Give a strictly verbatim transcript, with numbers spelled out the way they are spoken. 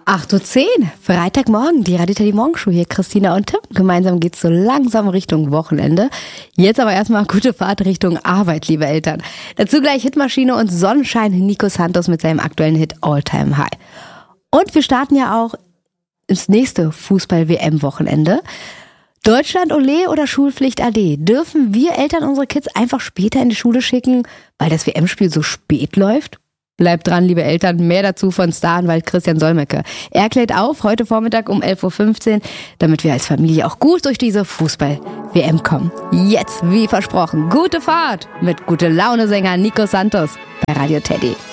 acht Uhr zehn, Freitagmorgen, die Radio Teddy Morgenshow hier, Christina und Tim. Gemeinsam geht's so langsam Richtung Wochenende. Jetzt aber erstmal gute Fahrt Richtung Arbeit, liebe Eltern. Dazu gleich Hitmaschine und Sonnenschein, Nico Santos mit seinem aktuellen Hit All Time High. Und wir starten ja auch ins nächste Fußball-W M-Wochenende. Deutschland Ole oder Schulpflicht A D? Dürfen wir Eltern unsere Kids einfach später in die Schule schicken, weil das W M-Spiel so spät läuft? Bleibt dran, liebe Eltern, mehr dazu von Staranwalt Christian Solmecke. Er klärt auf, heute Vormittag um elf Uhr fünfzehn, damit wir als Familie auch gut durch diese Fußball-W M kommen. Jetzt, wie versprochen, gute Fahrt mit gute Laune-Sänger Nico Santos bei Radio Teddy.